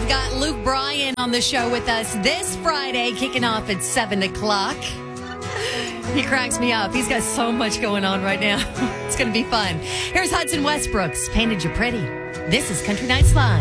got Luke Bryan on the show with us this Friday, kicking off at 7 o'clock. He cracks me up. He's got so much going on right now. It's going to be fun. Here's Hudson Westbrook's Painted You Pretty. This is Country Nights Live.